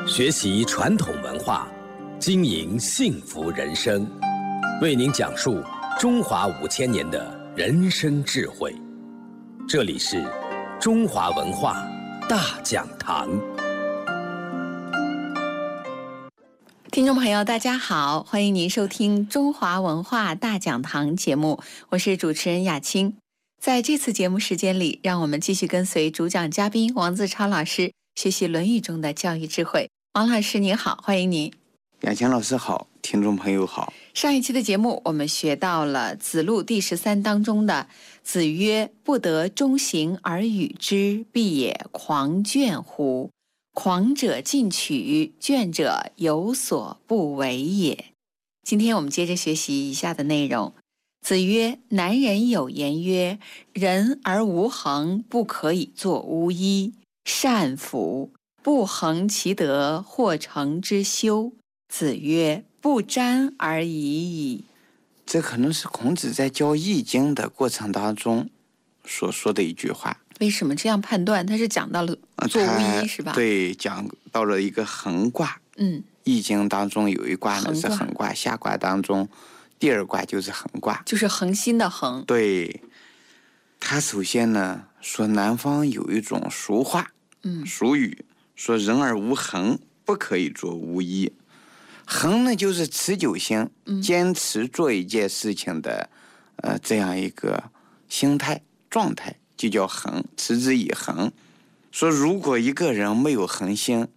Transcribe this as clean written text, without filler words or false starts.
学习传统文化，经营幸福人生，为您讲述中华5000年的人生智慧。这里是中华文化大讲堂。 听众朋友大家好，欢迎您收听中华文化大讲堂节目，我是主持人雅青。在这次节目时间里，让我们继续跟随主讲嘉宾王自超老师学习《论语》中的教育智慧。王老师您好，欢迎您。 雅青老师好，听众朋友好。 上一期的节目我们学到了子路第13当中的子曰：不得中行而与之，必也狂倦乎？狂者进取，倦者有所不为也。今天我们接着学习以下的内容。子曰：南人有言曰，人而无恒，不可以作巫医。善夫！不恒其德，或成之修。子曰：不沾而已矣。 这可能是孔子在教《易经》的过程当中所说的一句话。 为什么这样判断？他是讲到了做巫医是吧？ 对，讲到了一个恒卦。易经当中有一卦呢是恒卦，下卦当中第二卦就是恒卦， 就是恒心的恒。 对，他首先呢说南方有一种俗话，俗语说人而无恒，不可以做巫医。恒呢就是持久性，坚持做一件事情的这样一个心态状态，就叫恒，持之以恒。说如果一个人没有恒心，